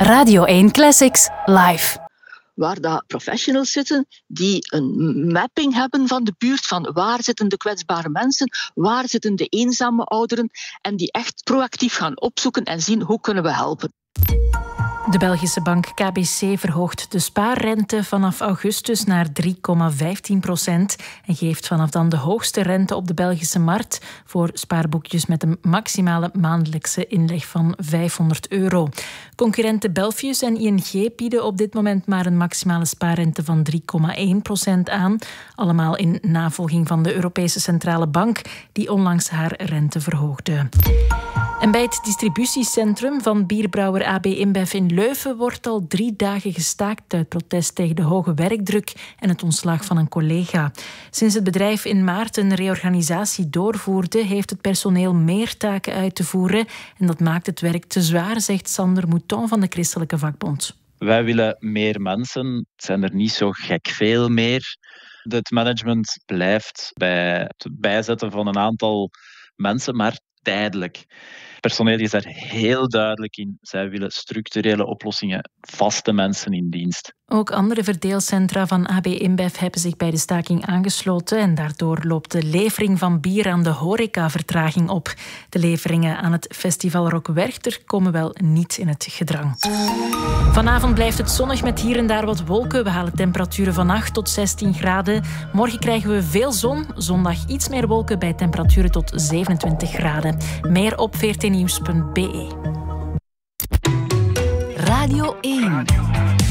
Radio 1 Classics live. Waar dat professionals zitten die een mapping hebben van de buurt, van waar zitten de kwetsbare mensen, waar zitten de eenzame ouderen en die echt proactief gaan opzoeken en zien hoe kunnen we helpen. De Belgische bank KBC verhoogt de spaarrente vanaf augustus naar 3,15% en geeft vanaf dan de hoogste rente op de Belgische markt voor spaarboekjes met een maximale maandelijkse inleg van €500. Concurrenten Belfius en ING bieden op dit moment maar een maximale spaarrente van 3,1% aan. Allemaal in navolging van de Europese Centrale Bank, die onlangs haar rente verhoogde. En bij het distributiecentrum van bierbrouwer AB InBev in Leuven wordt al 3 dagen gestaakt uit protest tegen de hoge werkdruk en het ontslag van een collega. Sinds het bedrijf in maart een reorganisatie doorvoerde, heeft het personeel meer taken uit te voeren en dat maakt het werk te zwaar, zegt Sander Mouton van de Christelijke Vakbond. Wij willen meer mensen. Het zijn er niet zo gek veel meer. Het management blijft bij het bijzetten van een aantal mensen, maar tijdelijk. Het personeel is daar heel duidelijk in. Zij willen structurele oplossingen, vaste mensen in dienst. Ook andere verdeelcentra van AB InBev hebben zich bij de staking aangesloten en daardoor loopt de levering van bier aan de horeca vertraging op. De leveringen aan het festival Rock Werchter komen wel niet in het gedrang. Vanavond blijft het zonnig met hier en daar wat wolken. We halen temperaturen van 8 tot 16 graden. Morgen krijgen we veel zon. Zondag iets meer wolken bij temperaturen tot 27 graden. Meer op vrtnieuws.be. Radio 1.